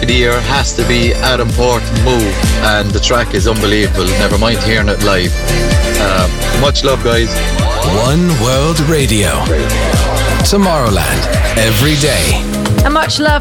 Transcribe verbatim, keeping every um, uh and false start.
of the year has to be Adam Port, Move, and the track is unbelievable. Never mind hearing it live. Uh, much love, guys. One World Radio. Tomorrowland, every day. And much love